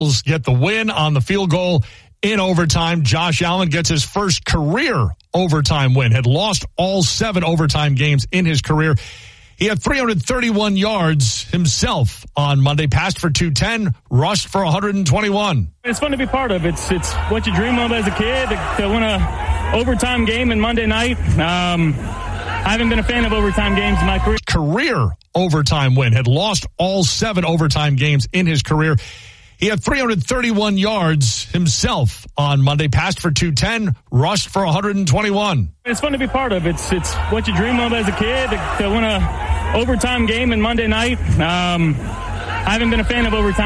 get the win on the field goal in overtime. Josh Allen gets his first career overtime win. Had lost all 7 overtime games in his career. He had 331 yards himself on Monday, passed for 210, rushed for 121. It's fun to be part of. It's what you dream of as a kid, to win a overtime game in Monday night. I haven't been a fan of overtime games in my career. Career overtime win. Had lost all 7 overtime games in his career. He had 331 yards himself on Monday, passed for 210, rushed for 121. It's fun to be part of. It's what you dream of as a kid, to win a overtime game in Monday night. I haven't been a fan of overtime.